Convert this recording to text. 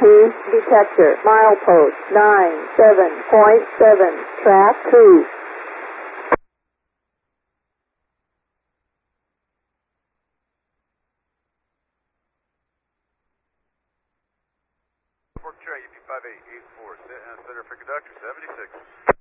detector, milepost 97.7, track 2. Trey, UP5884, center for conductor 76.